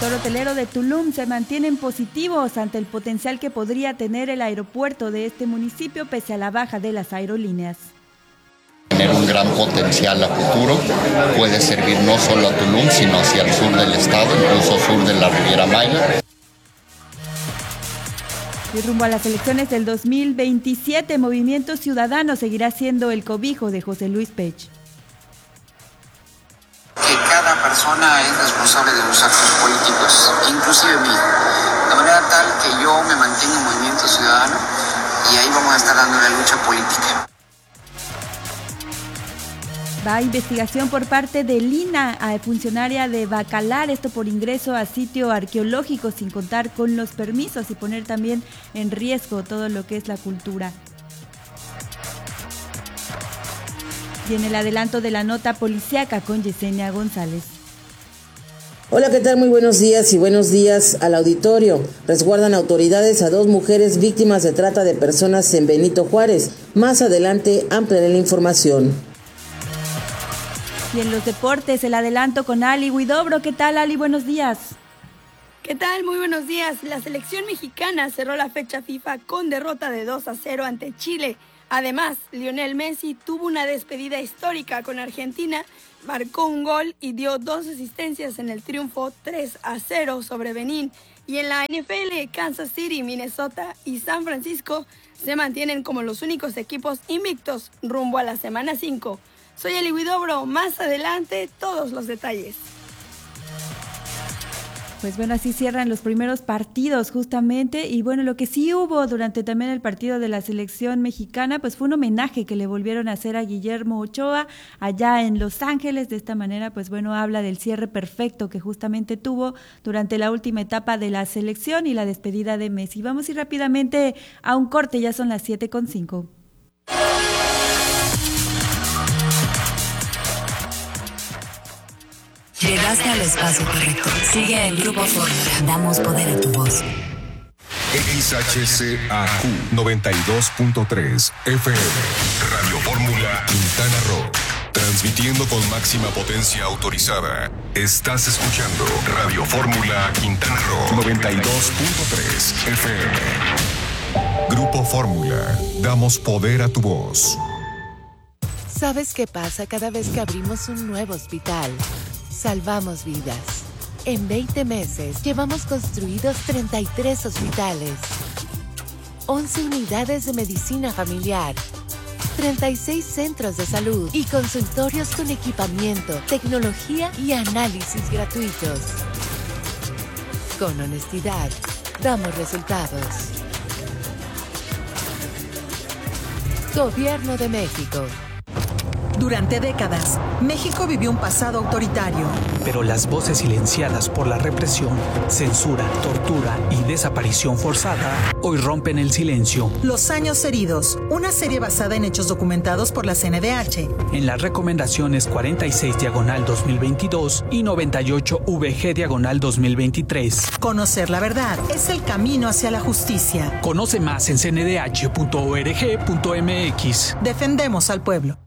sector hotelero de Tulum se mantienen positivos ante el potencial que podría tener el aeropuerto de este municipio pese a la baja de las aerolíneas. Tener un gran potencial a futuro, puede servir no solo a Tulum, sino hacia el sur del estado, incluso sur de la Riviera Maya. Y rumbo a las elecciones del 2027, Movimiento Ciudadano seguirá siendo el cobijo de José Luis Pech. Que cada persona es responsable de los actos políticos, inclusive mí, de manera tal que yo me mantenga en Movimiento Ciudadano y ahí vamos a estar dando la lucha política. Va a investigación por parte de Lina, a funcionaria de Bacalar, esto por ingreso a sitio arqueológico sin contar con los permisos y poner también en riesgo todo lo que es la cultura. Y en el adelanto de la nota policíaca con Yesenia González. Hola, ¿qué tal? Muy buenos días y buenos días al auditorio. Resguardan autoridades a 2 mujeres víctimas de trata de personas en Benito Juárez. Más adelante ampliaré la información. Y en los deportes, el adelanto con Ali Huidobro. ¿Qué tal, Ali? Buenos días. ¿Qué tal? Muy buenos días. La selección mexicana cerró la fecha FIFA con derrota de 2-0 ante Chile. Además, Lionel Messi tuvo una despedida histórica con Argentina, marcó un gol y dio 2 asistencias en el triunfo 3-0 sobre Benín. Y en la NFL, Kansas City, Minnesota y San Francisco se mantienen como los únicos equipos invictos rumbo a la semana 5. Soy Eli Huidobro, más adelante todos los detalles. Pues bueno, así cierran los primeros partidos justamente, y bueno, lo que sí hubo durante también el partido de la selección mexicana, pues fue un homenaje que le volvieron a hacer a Guillermo Ochoa allá en Los Ángeles. De esta manera, pues bueno, habla del cierre perfecto que justamente tuvo durante la última etapa de la selección y la despedida de Messi. Vamos a ir rápidamente a un corte, ya son las 7:05. Llegaste al espacio correcto. Sigue el Grupo Fórmula. Damos poder a tu voz. XHCAQ 92.3 FM. Radio Fórmula Quintana Roo. Transmitiendo con máxima potencia autorizada. Estás escuchando Radio Fórmula Quintana Roo 92.3 FM. Grupo Fórmula. Damos poder a tu voz. ¿Sabes qué pasa cada vez que abrimos un nuevo hospital? Salvamos vidas. En 20 meses llevamos construidos 33 hospitales, 11 unidades de medicina familiar, 36 centros de salud y consultorios con equipamiento, tecnología y análisis gratuitos. Con honestidad, damos resultados. Gobierno de México. Durante décadas, México vivió un pasado autoritario. Pero las voces silenciadas por la represión, censura, tortura y desaparición forzada hoy rompen el silencio. Los años heridos, una serie basada en hechos documentados por la CNDH. En las recomendaciones 46/2022 y 98/VG/2023. Conocer la verdad es el camino hacia la justicia. Conoce más en cndh.org.mx. Defendemos al pueblo.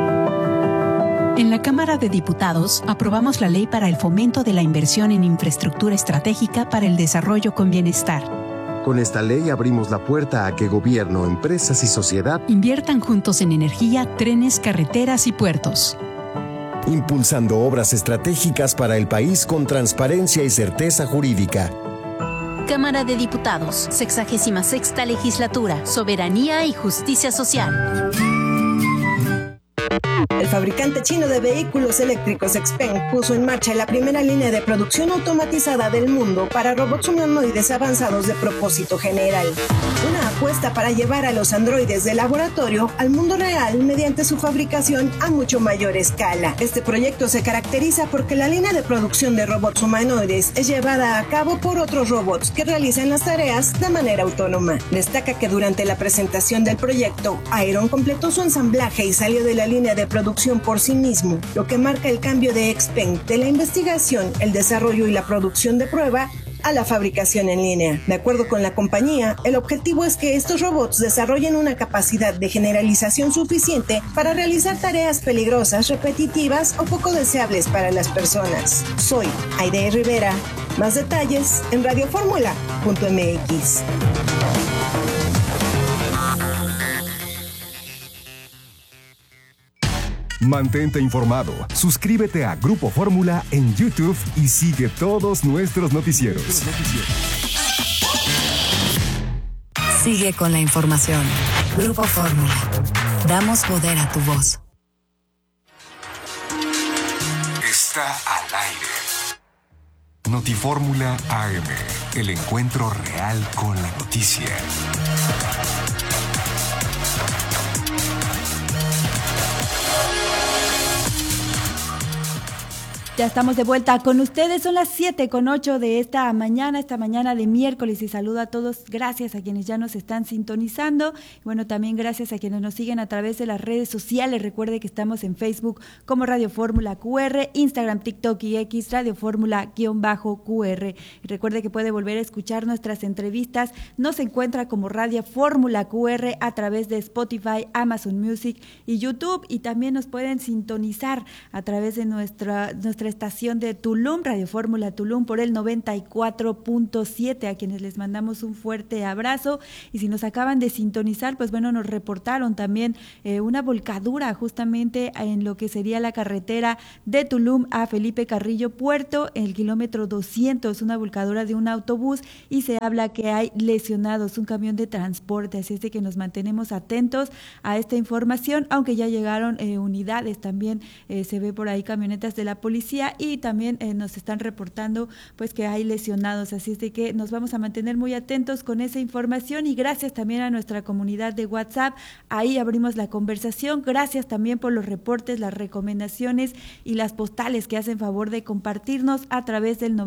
En la Cámara de Diputados aprobamos la Ley para el Fomento de la Inversión en Infraestructura Estratégica para el Desarrollo con Bienestar. Con esta ley abrimos la puerta a que gobierno, empresas y sociedad inviertan juntos en energía, trenes, carreteras y puertos. Impulsando obras estratégicas para el país con transparencia y certeza jurídica. Cámara de Diputados, 66ª Legislatura, Soberanía y Justicia Social. El fabricante chino de vehículos eléctricos XPeng puso en marcha la primera línea de producción automatizada del mundo para robots humanoides avanzados de propósito general. Una apuesta para llevar a los androides de laboratorio al mundo real mediante su fabricación a mucho mayor escala. Este proyecto se caracteriza porque la línea de producción de robots humanoides es llevada a cabo por otros robots que realizan las tareas de manera autónoma. Destaca que durante la presentación del proyecto, Iron completó su ensamblaje y salió de la línea de producción por sí mismo, lo que marca el cambio de XPeng de la investigación, el desarrollo y la producción de prueba a la fabricación en línea. De acuerdo con la compañía, el objetivo es que estos robots desarrollen una capacidad de generalización suficiente para realizar tareas peligrosas, repetitivas o poco deseables para las personas. Soy Aide Rivera. Más detalles en radioformula.mx. Mantente informado, suscríbete a Grupo Fórmula en YouTube y sigue todos nuestros noticieros. Sigue con la información. Grupo Fórmula. Damos poder a tu voz. Está al aire. Notifórmula AM, el encuentro real con la noticia. Ya estamos de vuelta con ustedes, son las 7:08 de esta mañana de miércoles, y saludo a todos, gracias a quienes ya nos están sintonizando, bueno, también gracias a quienes nos siguen a través de las redes sociales. Recuerde que estamos en Facebook como Radio Fórmula QR, Instagram, TikTok y X, Radio Fórmula-QR. Y recuerde que puede volver a escuchar nuestras entrevistas, nos encuentra como Radio Fórmula QR a través de Spotify, Amazon Music y YouTube, y también nos pueden sintonizar a través de nuestra estación de Tulum, Radio Fórmula Tulum, por el 94.7, a quienes les mandamos un fuerte abrazo. Y si nos acaban de sintonizar, pues bueno, nos reportaron también una volcadura justamente en lo que sería la carretera de Tulum a Felipe Carrillo Puerto, en el kilómetro 200, una volcadura de un autobús, y se habla que hay lesionados, un camión de transporte, así es de que nos mantenemos atentos a esta información, aunque ya llegaron unidades también, se ve por ahí camionetas de la policía, y también nos están reportando pues que hay lesionados, así es de que nos vamos a mantener muy atentos con esa información. Y gracias también a nuestra comunidad de WhatsApp, ahí abrimos la conversación. Gracias también por los reportes, las recomendaciones y las postales que hacen favor de compartirnos a través del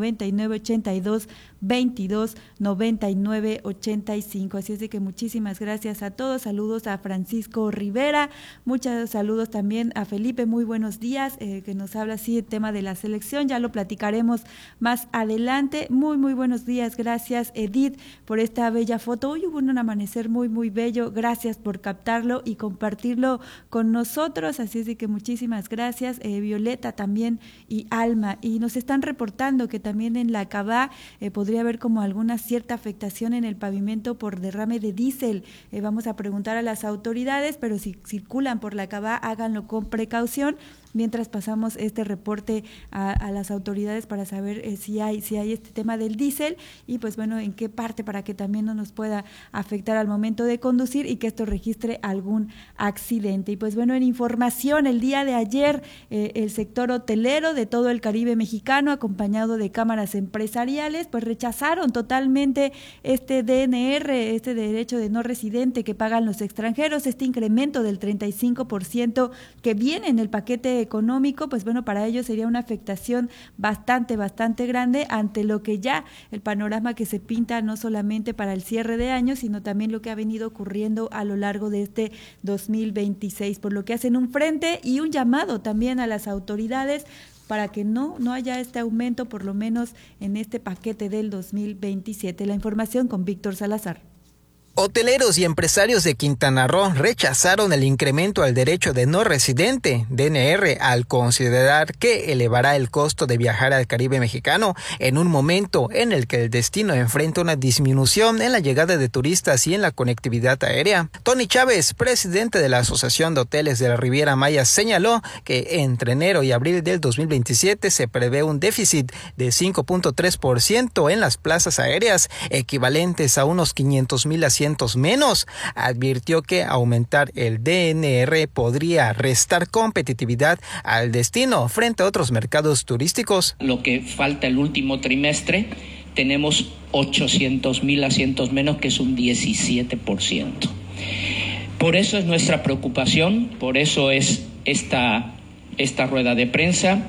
9982-229985, así es de que muchísimas gracias a todos. Saludos a Francisco Rivera, muchos saludos también a Felipe, muy buenos días, que nos habla así el tema de la selección, ya lo platicaremos más adelante. Muy buenos días, gracias Edith por esta bella foto. Hoy hubo un amanecer muy bello, gracias por captarlo y compartirlo con nosotros, así es de que muchísimas gracias. Violeta también y Alma, y nos están reportando que también en la Cabá podría haber como alguna cierta afectación en el pavimento por derrame de diésel. Vamos a preguntar a las autoridades, pero si circulan por la Cabá, háganlo con precaución. Mientras pasamos este reporte a las autoridades para saber si hay este tema del diésel, y pues bueno, en qué parte, para que también no nos pueda afectar al momento de conducir y que esto registre algún accidente. Y pues bueno, en información, el día de ayer el sector hotelero de todo el Caribe mexicano, acompañado de cámaras empresariales, pues rechazaron totalmente este DNR, este derecho de no residente que pagan los extranjeros, este incremento del 35% que viene en el paquete económico. Pues bueno, para ellos sería una afectación bastante grande ante lo que ya el panorama que se pinta no solamente para el cierre de año, sino también lo que ha venido ocurriendo a lo largo de este 2026, por lo que hacen un frente y un llamado también a las autoridades para que no haya este aumento, por lo menos en este paquete del 2027. La información con Víctor Salazar. Hoteleros y empresarios de Quintana Roo rechazaron el incremento al derecho de no residente, DNR, al considerar que elevará el costo de viajar al Caribe mexicano en un momento en el que el destino enfrenta una disminución en la llegada de turistas y en la conectividad aérea. Tony Chávez, presidente de la Asociación de Hoteles de la Riviera Maya, señaló que entre enero y abril del 2027 se prevé un déficit de 5.3% en las plazas aéreas, equivalentes a unos 500,000 asientos menos. Advirtió que aumentar el DNR podría restar competitividad al destino frente a otros mercados turísticos. Lo que falta el último trimestre, tenemos 800,000 asientos menos, que es un 17%. Por eso es nuestra preocupación, por eso es esta rueda de prensa.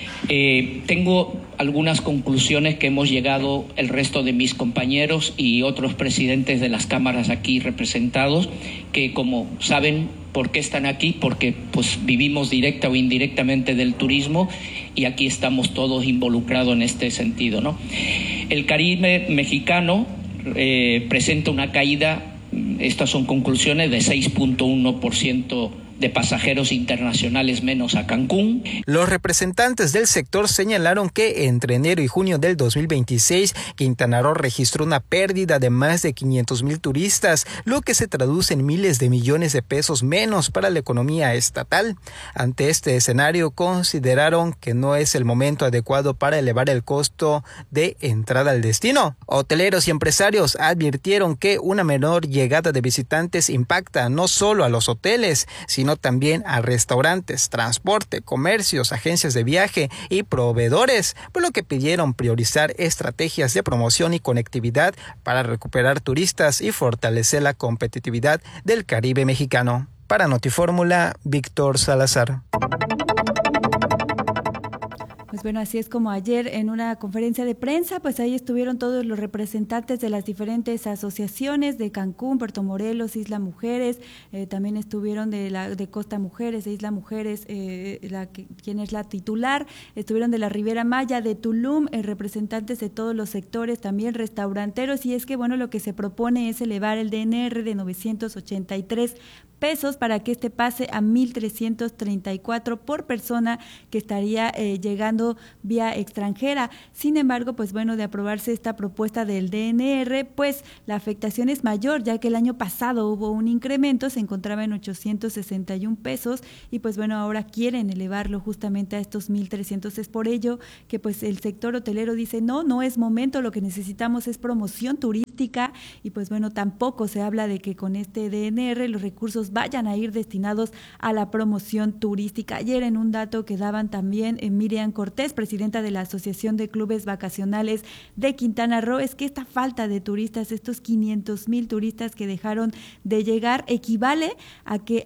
Tengo algunas conclusiones que hemos llegado el resto de mis compañeros y otros presidentes de las cámaras aquí representados, que como saben por qué están aquí, porque pues vivimos directa o indirectamente del turismo, y aquí estamos todos involucrados en este sentido, ¿no? El Caribe mexicano presenta una caída, estas son conclusiones, de 6.1% de pasajeros internacionales menos a Cancún. Los representantes del sector señalaron que entre enero y junio del 2026, Quintana Roo registró una pérdida de más de 500,000 turistas, lo que se traduce en miles de millones de pesos menos para la economía estatal. Ante este escenario, consideraron que no es el momento adecuado para elevar el costo de entrada al destino. Hoteleros y empresarios advirtieron que una menor llegada de visitantes impacta no solo a los hoteles, sino también a restaurantes, transporte, comercios, agencias de viaje y proveedores, por lo que pidieron priorizar estrategias de promoción y conectividad para recuperar turistas y fortalecer la competitividad del Caribe mexicano. Para Notifórmula, Víctor Salazar. Pues bueno, así es como ayer en una conferencia de prensa, pues ahí estuvieron todos los representantes de las diferentes asociaciones de Cancún, Puerto Morelos, Isla Mujeres, también estuvieron de Costa Mujeres, de Isla Mujeres, quien es la titular, estuvieron de la Riviera Maya, de Tulum, representantes de todos los sectores, también restauranteros, y es que bueno, lo que se propone es elevar el DNR de 983 pesos para que este pase a 1,334 por persona que estaría llegando vía extranjera. Sin embargo, pues bueno, de aprobarse esta propuesta del DNR, pues la afectación es mayor, ya que el año pasado hubo un incremento, se encontraba en 861 pesos y pues bueno, ahora quieren elevarlo justamente a estos 1,300. Es por ello que pues el sector hotelero dice, no es momento, lo que necesitamos es promoción turística y pues bueno, tampoco se habla de que con este DNR los recursos vayan a ir destinados a la promoción turística. Ayer en un dato que daban también Miriam Cortés, presidenta de la Asociación de Clubes Vacacionales de Quintana Roo, es que esta falta de turistas, estos 500,000 turistas que dejaron de llegar, equivale a que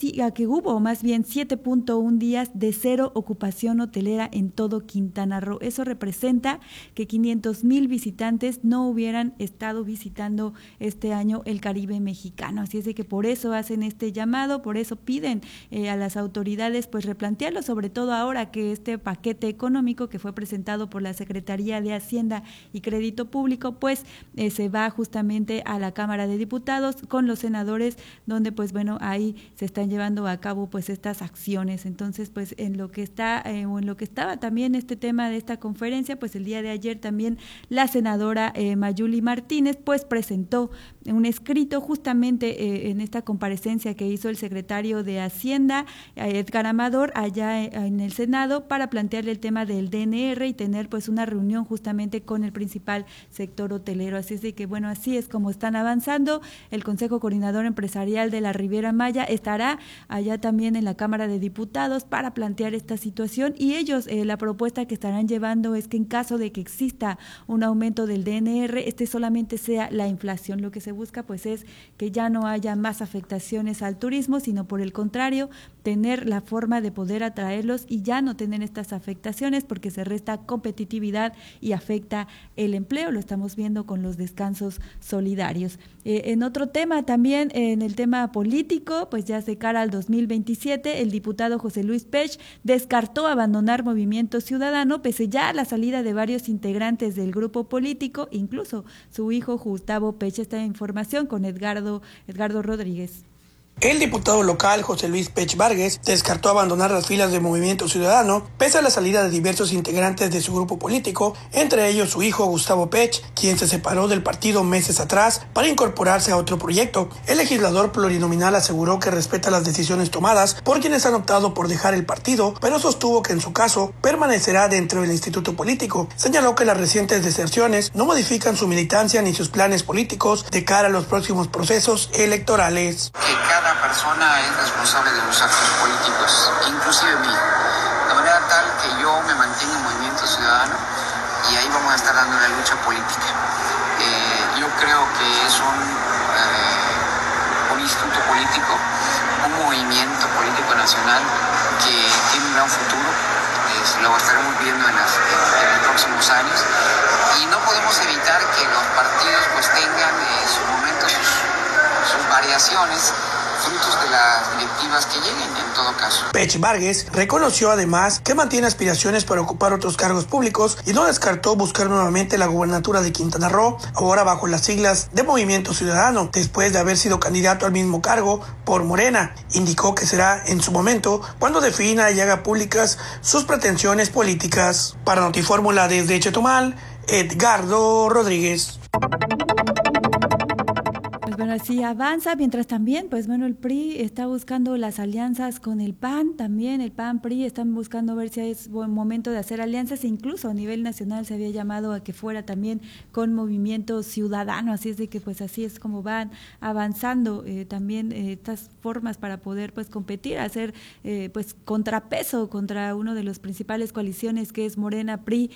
hubo más bien 7.1 días de cero ocupación hotelera en todo Quintana Roo. Eso representa que 500,000 visitantes no hubieran estado visitando este año el Caribe mexicano. Así es de que por eso hacen este llamado, por eso piden a las autoridades pues replantearlo, sobre todo ahora que este paquete económico que fue presentado por la Secretaría de Hacienda y Crédito Público pues se va justamente a la Cámara de Diputados con los senadores, donde pues bueno, ahí se están llevando a cabo pues estas acciones. Entonces pues en lo que estaba también este tema de esta conferencia, pues el día de ayer también la senadora Mayuli Martínez pues presentó un escrito justamente en esta comparecencia que hizo el secretario de Hacienda, Edgar Amador, allá en el Senado, para plantearle el tema del DNR y tener pues una reunión justamente con el principal sector hotelero. Así es de que bueno, así es como están avanzando. El Consejo Coordinador Empresarial de la Riviera Maya estará allá también en la Cámara de Diputados para plantear esta situación y ellos, la propuesta que estarán llevando es que en caso de que exista un aumento del DNR, solamente sea la inflación. Lo que se busca pues es que ya no haya más afectaciones al turismo, sino por el contrario, tener la forma de poder atraerlos y ya no tener estas afectaciones porque se resta competitividad y afecta el empleo. Lo estamos viendo con los descansos solidarios. En otro tema también, en el tema político, pues ya de cara al 2027, el diputado José Luis Pech descartó abandonar Movimiento Ciudadano pese ya a la salida de varios integrantes del grupo político, incluso su hijo Gustavo Pech. Esta información con Edgardo Rodríguez. El diputado local José Luis Pech Vargas descartó abandonar las filas de Movimiento Ciudadano pese a la salida de diversos integrantes de su grupo político, entre ellos su hijo Gustavo Pech, quien se separó del partido meses atrás para incorporarse a otro proyecto. El legislador plurinominal aseguró que respeta las decisiones tomadas por quienes han optado por dejar el partido, pero sostuvo que en su caso permanecerá dentro del instituto político. Señaló que las recientes deserciones no modifican su militancia ni sus planes políticos de cara a los próximos procesos electorales. Cada persona es responsable de los actos políticos, inclusive mí, de manera tal que yo me mantenga en Movimiento Ciudadano y ahí vamos a estar dando la lucha política. Yo creo que es un instituto político, un movimiento político nacional que tiene un gran futuro, lo estaremos viendo en los próximos años y no podemos evitar que los partidos pues tengan en su momento sus variaciones. frutos de las directivas que lleguen en todo caso. Pech Vargas reconoció además que mantiene aspiraciones para ocupar otros cargos públicos y no descartó buscar nuevamente la gubernatura de Quintana Roo, ahora bajo las siglas de Movimiento Ciudadano, después de haber sido candidato al mismo cargo por Morena. Indicó que será en su momento cuando defina y haga públicas sus pretensiones políticas. Para Notifórmula desde Chetumal, Edgardo Rodríguez. Pues bueno, así avanza, mientras también, pues bueno, el PRI está buscando las alianzas con el PAN, también el PAN-PRI están buscando ver si es buen momento de hacer alianzas, e incluso a nivel nacional se había llamado a que fuera también con Movimiento Ciudadano, así es de que pues así es como van avanzando también estas formas para poder pues competir, hacer pues contrapeso contra uno de los principales coaliciones que es Morena, PT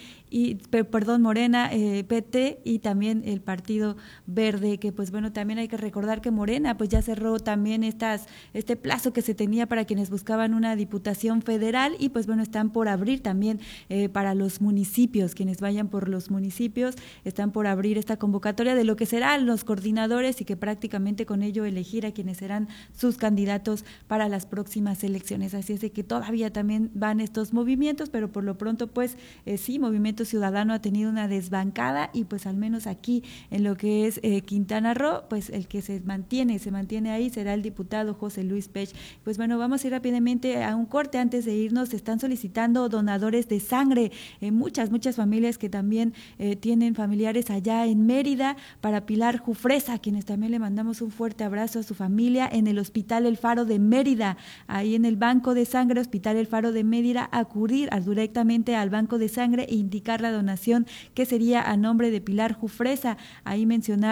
y también el Partido Verde, que pues bueno, también hay que recordar que Morena pues ya cerró también este plazo que se tenía para quienes buscaban una diputación federal y pues bueno, están por abrir también para los municipios, quienes vayan por los municipios, están por abrir esta convocatoria de lo que serán los coordinadores y que prácticamente con ello elegir a quienes serán sus candidatos para las próximas elecciones, así es de que todavía también van estos movimientos, pero por lo pronto pues sí, Movimiento Ciudadano ha tenido una desbancada y pues al menos aquí en lo que es Quintana Roo, pues el que se mantiene ahí será el diputado José Luis Pech. Pues bueno, vamos a ir rápidamente a un corte antes de irnos. Se están solicitando donadores de sangre, muchas familias que también tienen familiares allá en Mérida, para Pilar Jufresa, a quienes también le mandamos un fuerte abrazo a su familia en el Hospital El Faro de Mérida, ahí en el Banco de Sangre, Hospital El Faro de Mérida, acudir directamente al Banco de Sangre e indicar la donación que sería a nombre de Pilar Jufresa, ahí mencionar